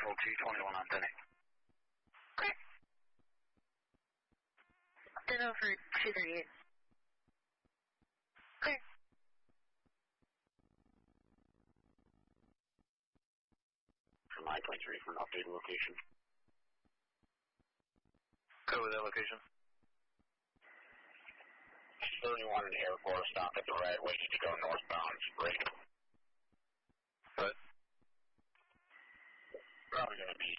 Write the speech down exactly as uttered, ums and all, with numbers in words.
Control two twenty-one on Denny. Okay. Ditto for two thirty-eight. Okay. From nine twenty-three for an updated location. Go with that location. thirty-one in the airport, stop at the right way to go northbound, break. What? Probably going to be